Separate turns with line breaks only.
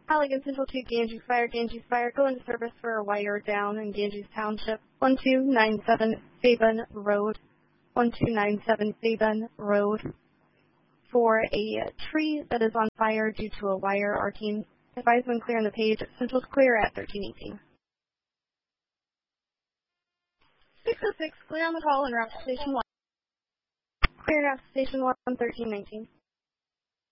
Halligan Central 2, Ganges Fire, go into service for a wire down in Ganges Township, 1297 Sabin Road, 1297 Sabin Road, for a tree that is on fire due to a wire arcing. Advise when clear on the page. Central's clear at 1318. 606, clear on the call and route to Station 1. Clear route to Station 1, 1319.